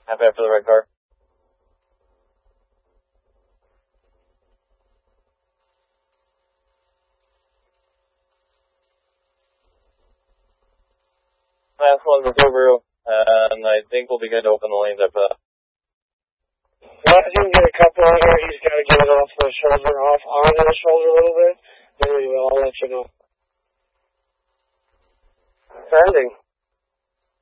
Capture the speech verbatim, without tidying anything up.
Half after the red car. Last one for Subaru, and I think we'll be good to open the lanes after that. Let him get a couple on here. He's got to get it off the shoulder, off onto the shoulder a little bit. Then we will. I'll let you know. Sending.